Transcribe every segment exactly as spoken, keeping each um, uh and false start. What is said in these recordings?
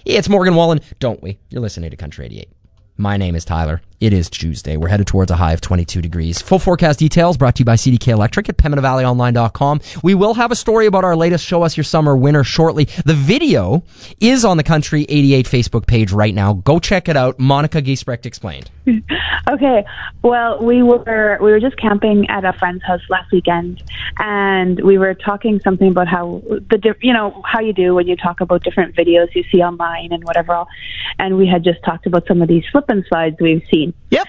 It's Morgan Wallen, don't we? You're listening to Country eighty-eight. My name is Tyler. It is Tuesday. We're headed towards a high of twenty-two degrees. Full forecast details brought to you by C D K Electric at Pembina Valley Online dot com. We will have a story about our latest Show Us Your Summer winner shortly. The video is on the Country eighty-eight Facebook page right now. Go check it out. Monica Giesbrecht explained. Okay. Well, we were we were just camping at a friend's house last weekend, and we were talking something about how the you know how you do when you talk about different videos you see online and whatever all. And we had just talked about some of these slip and slides we've seen. Yep.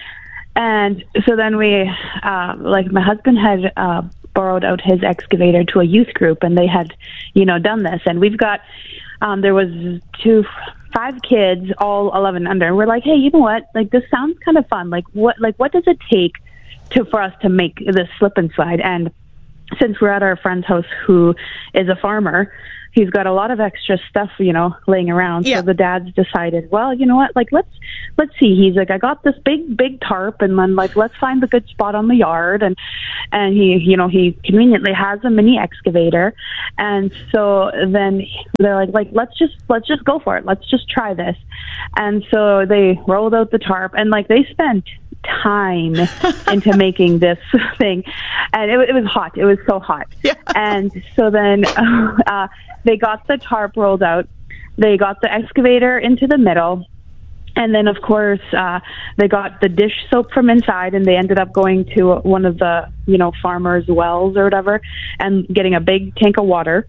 And so then we, uh, like my husband had uh, borrowed out his excavator to a youth group, and they had, you know, done this. And we've got, um, there was two, five kids, all eleven under. And we're like, hey, you know what? Like, this sounds kind of fun. Like, what, like, what does it take to for us to make this slip and slide? And since we're at our friend's house, who is a farmer, he's got a lot of extra stuff, you know, laying around. Yeah. So the dads decided, well, you know what, like, let's, let's see. He's like, I got this big, big tarp, and then, like, let's find the good spot on the yard. And, and he, you know, he conveniently has a mini excavator. And so then they're like, like, let's just, let's just go for it. Let's just try this. And so they rolled out the tarp, and, like, they spent time into making this thing, and it, it was hot. It was so hot. Yeah. And so then uh, they got the tarp rolled out. They got the excavator into the middle, and then of course uh, they got the dish soap from inside, and they ended up going to one of the you know farmers' wells or whatever, and getting a big tank of water.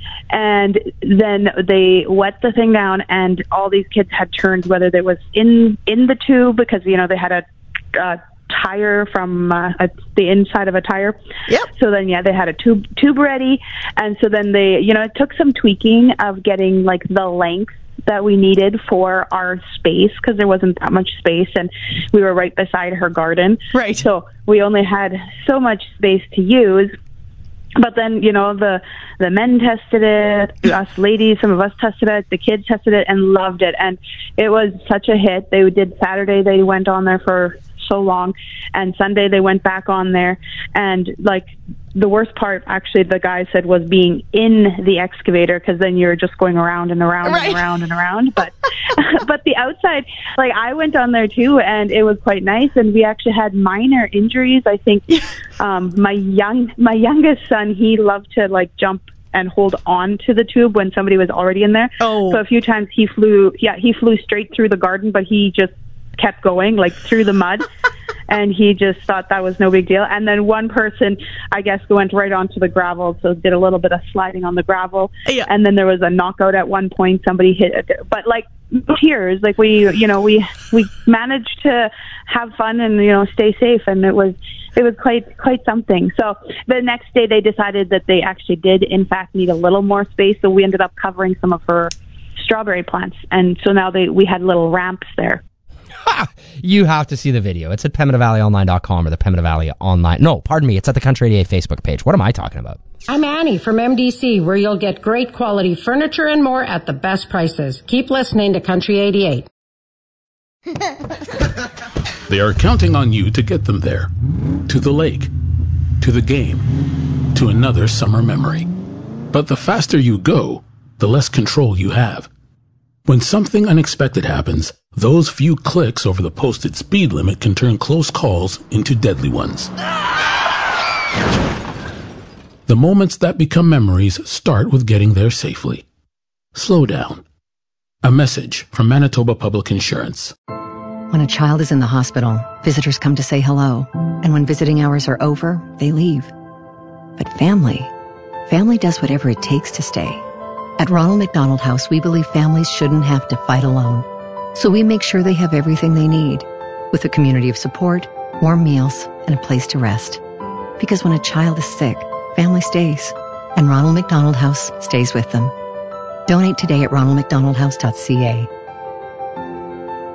And then they wet the thing down, and all these kids had turned, whether they was in in the tube, because you know they had a Uh, tire from uh, a, the inside of a tire. Yep. So then, yeah, they had a tube tube ready, and so then they, you know, it took some tweaking of getting like the length that we needed for our space, because there wasn't that much space, and we were right beside her garden. Right. So we only had so much space to use. But then, you know, the the men tested it, us ladies, some of us tested it, the kids tested it and loved it. And it was such a hit. They did Saturday, they went on there for so long, and Sunday they went back on there. And, like, the worst part, actually, the guy said, was being in the excavator, because then you're just going around and around right. and around and around. But but the outside, like, I went on there too, and it was quite nice. And we actually had minor injuries. I think um, my young my youngest son, he loved to, like, jump and hold on to the tube when somebody was already in there. Oh. So a few times he flew, yeah, he flew straight through the garden, but he just kept going, like, through the mud. And he just thought that was no big deal. And then one person, I guess, went right onto the gravel, so did a little bit of sliding on the gravel. Yeah. And then there was a knockout at one point. Somebody hit it. But, like, tears, like, we, you know, we we managed to have fun and, you know, stay safe. And it was it was quite quite something. So the next day they decided that they actually did, in fact, need a little more space. So we ended up covering some of her strawberry plants. And so now they we had little ramps there. Ha! You have to see the video. It's at Pembina Valley Online dot com or the Pembina Valley Online. No, pardon me. It's at the Country eighty-eight Facebook page. What am I talking about? I'm Annie from M D C, where you'll get great quality furniture and more at the best prices. Keep listening to Country eighty-eight. They are counting on you to get them there. To the lake. To the game. To another summer memory. But the faster you go, the less control you have. When something unexpected happens, those few clicks over the posted speed limit can turn close calls into deadly ones. The moments that become memories start with getting there safely. Slow down. A message from Manitoba Public Insurance. When a child is in the hospital, visitors come to say hello. And when visiting hours are over, they leave. But family, family does whatever it takes to stay. At Ronald McDonald House, we believe families shouldn't have to fight alone. So we make sure they have everything they need, with a community of support, warm meals, and a place to rest. Because when a child is sick, family stays, and Ronald McDonald House stays with them. Donate today at ronald mcdonald house dot c a.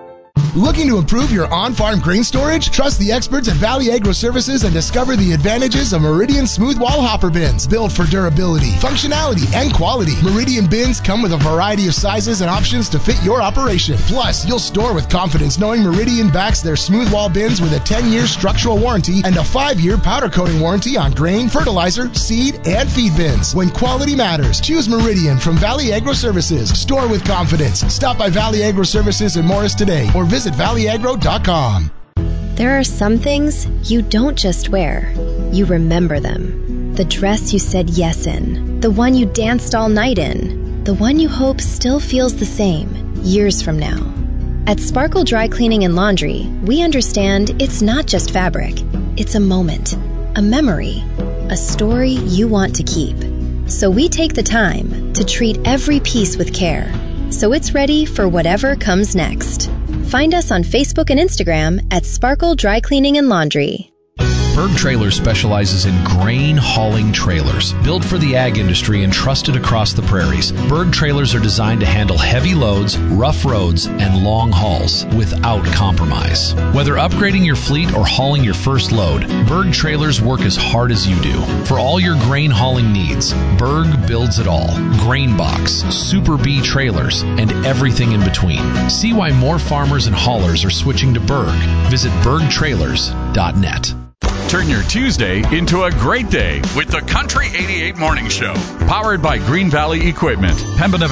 Looking to improve your on-farm grain storage? Trust the experts at Valley Agro Services and discover the advantages of Meridian smooth wall hopper bins, built for durability, functionality, and quality. Meridian bins come with a variety of sizes and options to fit your operation. Plus, you'll store with confidence knowing Meridian backs their smooth wall bins with a ten-year structural warranty and a five-year powder coating warranty on grain, fertilizer, seed, and feed bins. When quality matters, choose Meridian from Valley Agro Services. Store with confidence. Stop by Valley Agro Services in Morris today or visit valley agro dot com. There are some things you don't just wear. You remember them. The dress you said yes in. The one you danced all night in. The one you hope still feels the same years from now. At Sparkle Dry Cleaning and Laundry, we understand it's not just fabric. It's a moment, a memory, a story you want to keep. So we take the time to treat every piece with care, so it's ready for whatever comes next. Find us on Facebook and Instagram at Sparkle Dry Cleaning and Laundry. Berg Trailers specializes in grain hauling trailers, built for the ag industry and trusted across the prairies. Berg Trailers are designed to handle heavy loads, rough roads, and long hauls without compromise. Whether upgrading your fleet or hauling your first load, Berg Trailers work as hard as you do. For all your grain hauling needs, Berg builds it all. Grain box, Super B trailers, and everything in between. See why more farmers and haulers are switching to Berg. Visit berg trailers dot net. Turn your Tuesday into a great day with the Country eighty-eight Morning Show. Powered by Green Valley Equipment, Pembina